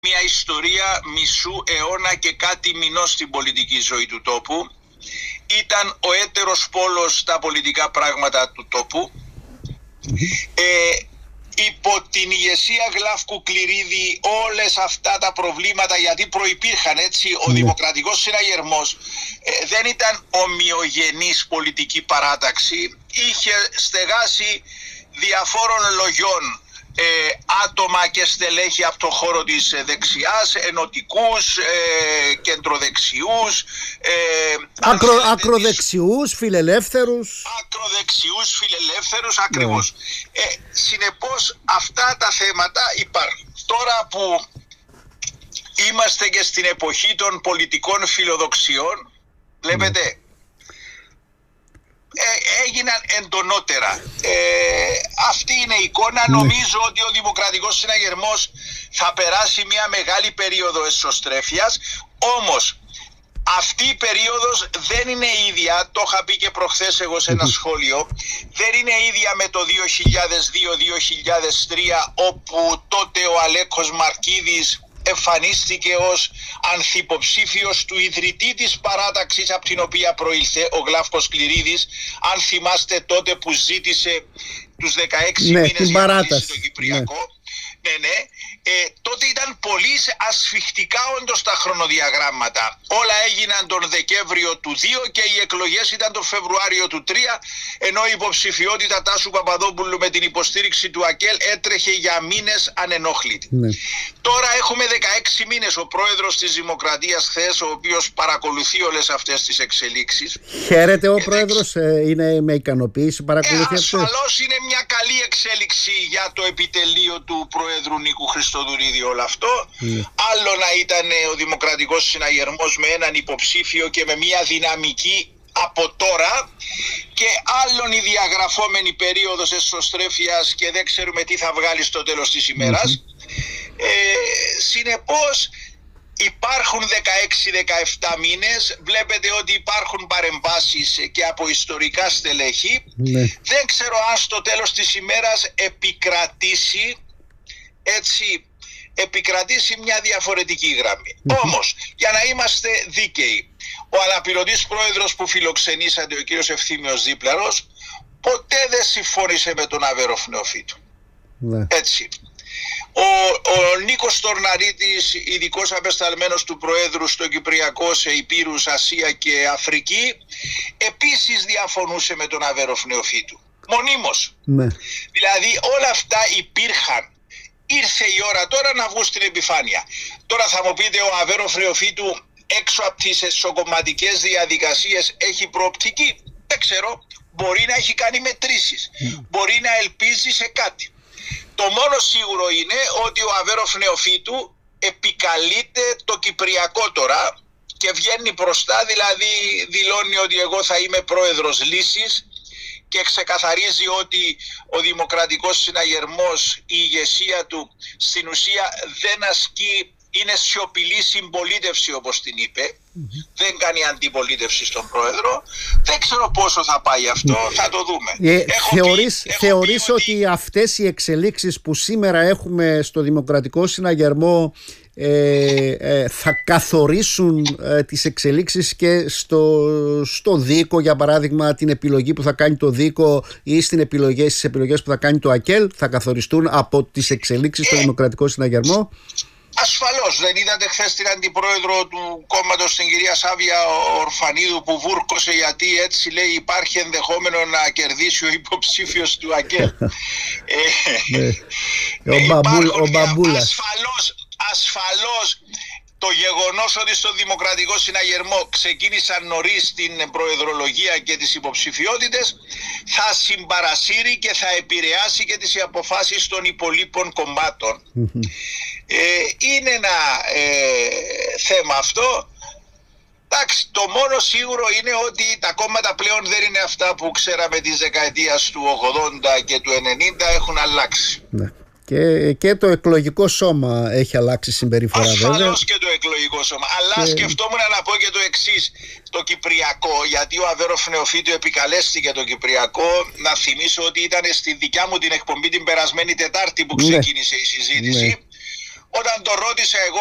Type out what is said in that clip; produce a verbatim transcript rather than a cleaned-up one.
μια ιστορία μισού αιώνα και κάτι μηνό στην πολιτική ζωή του τόπου. Ήταν ο έτερος πόλος στα πολιτικά πράγματα του τόπου. Ε, υπό την ηγεσία Γλαύκου Κληρίδη όλες αυτά τα προβλήματα, γιατί προϋπήρχαν, έτσι, ο Δημοκρατικός Συναγερμός ε, δεν ήταν ομοιογενής πολιτική παράταξη, είχε στεγάσει διαφόρων λογιών Ε, άτομα και στελέχη από το χώρο της ε, δεξιάς, ενωτικούς, ε, κεντροδεξιούς, ε, Ακρο, ακροδεξιούς, φιλελεύθερους. Ακροδεξιούς, φιλελεύθερους, ακριβώς. Ναι. Ε, συνεπώς αυτά τα θέματα υπάρχουν. Τώρα που είμαστε και στην εποχή των πολιτικών φιλοδοξιών, βλέπετε, ναι. Ε, έγιναν εντονότερα. Ε, αυτή είναι η εικόνα. Ναι. Νομίζω ότι ο Δημοκρατικός Συναγερμός θα περάσει μια μεγάλη περίοδο εσωστρέφειας. Όμως αυτή η περίοδος δεν είναι ίδια, το είχα πει και προχθές εγώ σε ένα σχόλιο, δεν είναι ίδια με το δύο χιλιάδες δύο δύο χιλιάδες τρία, όπου τότε ο Αλέκος Μαρκίδης εμφανίστηκε ως ανθυποψήφιος του ιδρυτή της παράταξης από την οποία προήλθε, ο Γλαύκος Κληρίδης, αν θυμάστε τότε που ζήτησε τους δεκαέξι ναι, μήνες για να κλείσει το Κυπριακό. Ναι, ναι. ναι. Ε, τότε ήταν πολύ ασφιχτικά όντως τα χρονοδιαγράμματα. Όλα έγιναν τον Δεκέμβριο του δύο και οι εκλογές ήταν τον Φεβρουάριο του τρία, ενώ η υποψηφιότητα Τάσου Παπαδόπουλου με την υποστήριξη του ΑΚΕΛ έτρεχε για μήνες ανενόχλητη. Ναι. Τώρα έχουμε δεκαέξι μήνες. Ο πρόεδρος της Δημοκρατίας χθες, ο οποίος παρακολουθεί όλες αυτές τις εξελίξεις. Χαίρεται ο πρόεδρος, ε, είναι με ικανοποίηση, παρακολουθεί ε, ασφαλώς είναι μια καλή εξέλιξη για το επιτελείο του Προέδρου Νίκου Χριστοδουλίδη όλο αυτό. Mm. Άλλο να ήταν ο Δημοκρατικός Συναγερμός με έναν υποψήφιο και με μια δυναμική από τώρα, και άλλον η διαγραφόμενη περίοδος εσωστρέφειας και δεν ξέρουμε τι θα βγάλει στο τέλος της ημέρας. Mm-hmm. Ε, συνεπώς υπάρχουν δεκαέξι δεκαεπτά μήνες. Βλέπετε ότι υπάρχουν παρεμβάσεις και από ιστορικά στελέχη. Ναι. Δεν ξέρω αν στο τέλος της ημέρας επικρατήσει έτσι επικρατήσει μια διαφορετική γραμμή. Mm-hmm. Όμως, για να είμαστε δίκαιοι, ο αναπληρωτής πρόεδρος που φιλοξενήσατε, ο κύριος Ευθύμιος Δίπλαρος, ποτέ δεν συμφώνησε με τον Αβέροφ Νεοφύτου. Mm-hmm. Έτσι. Ο, ο Νίκος Τορναρίτης, ειδικός απεσταλμένος του Προέδρου στο Κυπριακό, σε Υπήρους, Ασία και Αφρική, επίσης διαφωνούσε με τον Αβέροφ Νεοφύτου. Μονίμως. Ναι. Δηλαδή όλα αυτά υπήρχαν. Ήρθε η ώρα τώρα να βγουν στην επιφάνεια. Τώρα θα μου πείτε, ο Αβέροφ Νεοφύτου έξω από τις εσωκομματικές διαδικασίες έχει προοπτική? Δεν ξέρω. Μπορεί να έχει κάνει μετρήσεις. Mm. Μπορεί να ελπίζει σε κάτι. Το μόνο σίγουρο είναι ότι ο Αβέροφ Νεοφύτου επικαλείται το Κυπριακό τώρα και βγαίνει μπροστά, δηλαδή δηλώνει ότι εγώ θα είμαι πρόεδρος λύσης και ξεκαθαρίζει ότι ο Δημοκρατικός Συναγερμός, η ηγεσία του στην ουσία δεν ασκεί, είναι σιωπηλή συμπολίτευση όπως την είπε. Mm-hmm. Δεν κάνει αντιπολίτευση στον πρόεδρο. Δεν ξέρω πόσο θα πάει αυτό, mm-hmm. θα το δούμε. Ε, θεωρείς πει, θεωρείς ότι... ότι αυτές οι εξελίξεις που σήμερα έχουμε στο Δημοκρατικό Συναγερμό ε, ε, θα καθορίσουν ε, τις εξελίξεις και στο, στο δίκο, για παράδειγμα, την επιλογή που θα κάνει το δίκο ή στην επιλογή, στις επιλογές που θα κάνει το ΑΚΕΛ, θα καθοριστούν από τις εξελίξεις ε, στο Δημοκρατικό Συναγερμό? Ασφαλώς. Δεν είδατε χθες την αντιπρόεδρο του κόμματος, την κυρία Σάβια Ορφανίδου, που βούρκωσε γιατί έτσι λέει υπάρχει ενδεχόμενο να κερδίσει ο υποψήφιος του ΑΚΕΛ? Ο Μπαμπούλας. Ασφαλώς, ασφαλώς το γεγονός ότι στο Δημοκρατικό Συναγερμό ξεκίνησαν νωρίς την προεδρολογία και τις υποψηφιότητες θα συμπαρασύρει και θα επηρεάσει και τις αποφάσεις των υπολείπων κομμάτων. Ε, είναι ένα ε, θέμα αυτό. Εντάξει, το μόνο σίγουρο είναι ότι τα κόμματα πλέον δεν είναι αυτά που ξέραμε της δεκαετίας του ογδόντα και του ενενήντα, έχουν αλλάξει. Ναι. Και, και το εκλογικό σώμα έχει αλλάξει συμπεριφορά. Ασφαλώς βέβαια. Και το εκλογικό σώμα. Αλλά και... σκεφτόμουν να πω και το εξής. Το Κυπριακό, γιατί ο Αβέροφ Νεοφύτου επικαλέστηκε το Κυπριακό, να θυμίσω ότι ήταν στη δικιά μου την εκπομπή την περασμένη Τετάρτη που ξεκίνησε ναι. η συζήτηση. Ναι. όταν το ρώτησα εγώ